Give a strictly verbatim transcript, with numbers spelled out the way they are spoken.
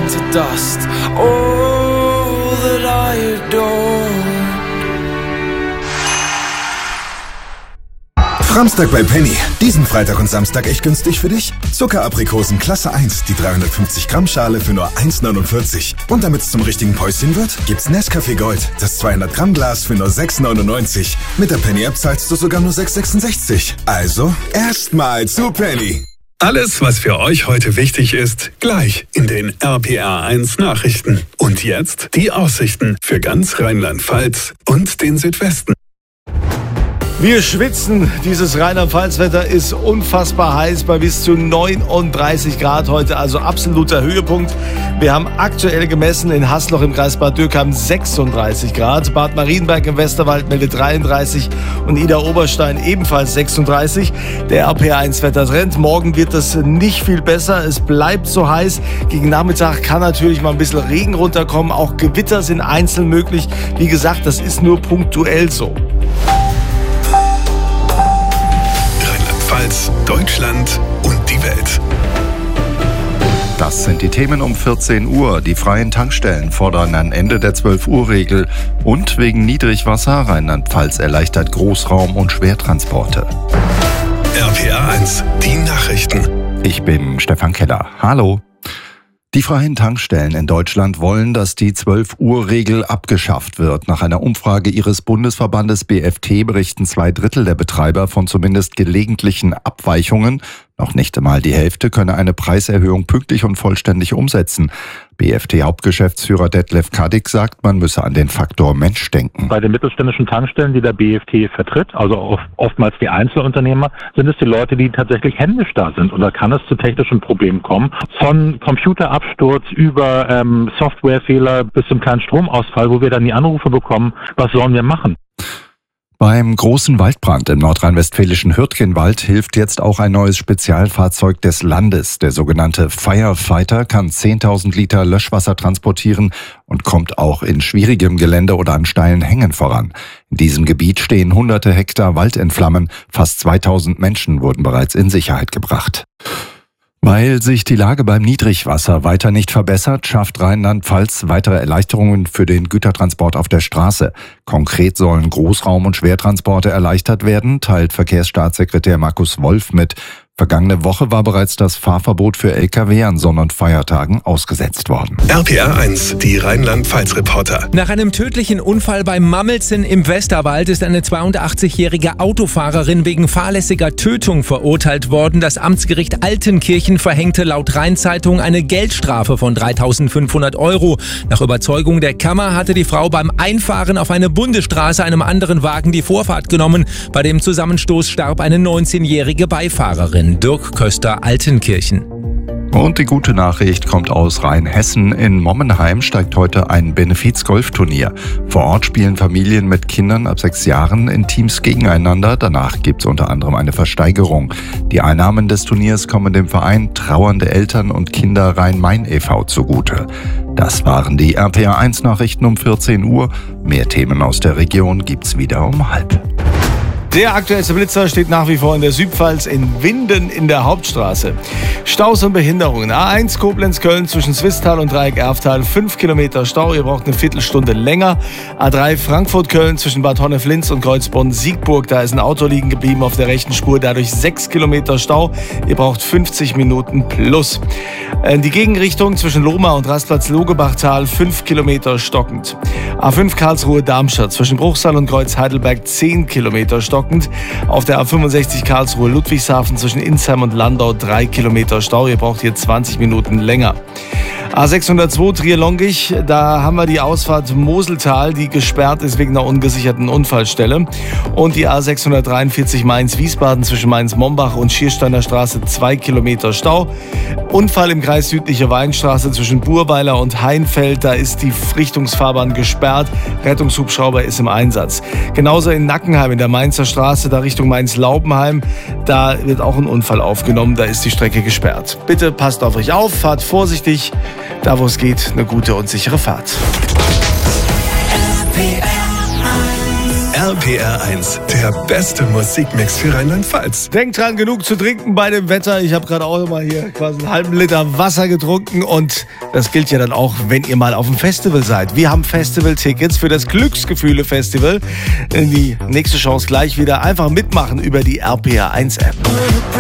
to dust. All that I adore. Framstag bei Penny. Diesen Freitag und Samstag echt günstig für dich. Zuckeraprikosen Klasse eins, die dreihundertfünfzig Gramm Schale für nur eins neunundvierzig. Und damit es zum richtigen Päuschen wird, gibt's Nescafé Gold, das zweihundert Gramm Glas für nur sechs neunundneunzig. Mit der Penny-App zahlst du sogar nur sechs sechsundsechzig. Also, erstmal zu Penny. Alles, was für euch heute wichtig ist, gleich in den R P R eins Nachrichten. Und jetzt die Aussichten für ganz Rheinland-Pfalz und den Südwesten. Wir schwitzen. Dieses Rheinland-Pfalz-Wetter ist unfassbar heiß bei bis zu neununddreißig Grad heute, also absoluter Höhepunkt. Wir haben aktuell gemessen in Hasloch im Kreis Bad Dürkheim sechsunddreißig Grad. Bad Marienberg im Westerwald meldet dreiunddreißig und Idar-Oberstein ebenfalls sechsunddreißig. Der R P R eins Wettertrend. Morgen wird es nicht viel besser. Es bleibt so heiß. Gegen Nachmittag kann natürlich mal ein bisschen Regen runterkommen. Auch Gewitter sind einzeln möglich. Wie gesagt, das ist nur punktuell so. Deutschland und die Welt. Das sind die Themen um vierzehn Uhr. Die freien Tankstellen fordern ein Ende der zwölf Uhr Regel. Und wegen Niedrigwasser Rheinland-Pfalz erleichtert Großraum- und Schwertransporte. R P R eins, die Nachrichten. Ich bin Stefan Keller. Hallo. Die freien Tankstellen in Deutschland wollen, dass die zwölf Uhr Regel abgeschafft wird. Nach einer Umfrage ihres Bundesverbandes B F T berichten zwei Drittel der Betreiber von zumindest gelegentlichen Abweichungen. Noch nicht einmal die Hälfte könne eine Preiserhöhung pünktlich und vollständig umsetzen. B F T-Hauptgeschäftsführer Detlef Kaddick sagt, man müsse an den Faktor Mensch denken. Bei den mittelständischen Tankstellen, die der B F T vertritt, also oftmals die Einzelunternehmer, sind es die Leute, die tatsächlich händisch da sind. Und da kann es zu technischen Problemen kommen. Von Computerabsturz über ähm, Softwarefehler bis zum kleinen Stromausfall, wo wir dann die Anrufe bekommen, was sollen wir machen? Beim großen Waldbrand im nordrhein-westfälischen Hürtgenwald hilft jetzt auch ein neues Spezialfahrzeug des Landes. Der sogenannte Firefighter kann zehntausend Liter Löschwasser transportieren und kommt auch in schwierigem Gelände oder an steilen Hängen voran. In diesem Gebiet stehen hunderte Hektar Wald in Flammen. Fast zweitausend Menschen wurden bereits in Sicherheit gebracht. Weil sich die Lage beim Niedrigwasser weiter nicht verbessert, schafft Rheinland-Pfalz weitere Erleichterungen für den Gütertransport auf der Straße. Konkret sollen Großraum- und Schwertransporte erleichtert werden, teilt Verkehrsstaatssekretär Markus Wolf mit. Vergangene Woche war bereits das Fahrverbot für L K W an Sonn- und Feiertagen ausgesetzt worden. R P R eins, die Rheinland-Pfalz-Reporter. Nach einem tödlichen Unfall bei Mammelsen im Westerwald ist eine zweiundachtzigjährige Autofahrerin wegen fahrlässiger Tötung verurteilt worden. Das Amtsgericht Altenkirchen verhängte laut Rhein-Zeitung eine Geldstrafe von dreitausendfünfhundert Euro. Nach Überzeugung der Kammer hatte die Frau beim Einfahren auf eine Bundesstraße einem anderen Wagen die Vorfahrt genommen. Bei dem Zusammenstoß starb eine neunzehnjährige Beifahrerin. Dirk Köster, Altenkirchen. Und die gute Nachricht kommt aus Rheinhessen. In Mommenheim steigt heute ein Benefiz-Golfturnier. Vor Ort spielen Familien mit Kindern ab sechs Jahren in Teams gegeneinander. Danach gibt es unter anderem eine Versteigerung. Die Einnahmen des Turniers kommen dem Verein Trauernde Eltern und Kinder Rhein-Main e V zugute. Das waren die R P R eins Nachrichten um vierzehn Uhr. Mehr Themen aus der Region gibt's wieder um halb. Der aktuellste Blitzer steht nach wie vor in der Südpfalz in Winden in der Hauptstraße. Staus und Behinderungen. A eins Koblenz-Köln zwischen Swisttal und Dreieck-Erftal. fünf Kilometer Stau, ihr braucht eine Viertelstunde länger. A drei Frankfurt-Köln zwischen Bad Honnef-Linz und Kreuzbronn-Siegburg. Da ist ein Auto liegen geblieben auf der rechten Spur. Dadurch sechs Kilometer Stau. Ihr braucht fünfzig Minuten plus. Die Gegenrichtung zwischen Lohmar und Rastplatz-Logebachtal. fünf Kilometer stockend. A fünf Karlsruhe-Darmstadt zwischen Bruchsal und Kreuz-Heidelberg. zehn Kilometer stockend. Auf der A fünfundsechzig Karlsruhe-Ludwigshafen zwischen Insheim und Landau drei Kilometer Stau. Ihr braucht hier zwanzig Minuten länger. A sechshundertzwei Trier-Longich, da haben wir die Ausfahrt Moseltal, die gesperrt ist wegen einer ungesicherten Unfallstelle. Und die A sechshundertdreiundvierzig Mainz-Wiesbaden zwischen Mainz-Mombach und Schiersteiner Straße zwei Kilometer Stau. Unfall im Kreis Südliche Weinstraße zwischen Burweiler und Heinfeld, da ist die Richtungsfahrbahn gesperrt. Rettungshubschrauber ist im Einsatz. Genauso in Nackenheim in der Mainzer Straße, da Richtung Mainz-Laubenheim, da wird auch ein Unfall aufgenommen, da ist die Strecke gesperrt. Bitte passt auf euch auf, fahrt vorsichtig. Da, wo es geht, eine gute und sichere Fahrt. R R P R eins, der beste Musikmix für Rheinland-Pfalz. Denkt dran, genug zu trinken bei dem Wetter. Ich habe gerade auch mal hier quasi einen halben Liter Wasser getrunken und das gilt ja dann auch, wenn ihr mal auf dem Festival seid. Wir haben Festival-Tickets für das Glücksgefühle-Festival. Die nächste Chance gleich wieder. Einfach mitmachen über die R P R eins App.